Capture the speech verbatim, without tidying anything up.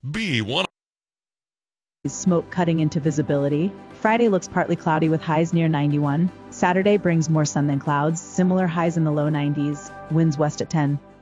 B one. Smoke cutting into visibility. Friday looks partly cloudy with highs near ninety-one. Saturday brings more sun than clouds, similar highs in the low nineties, winds west at ten.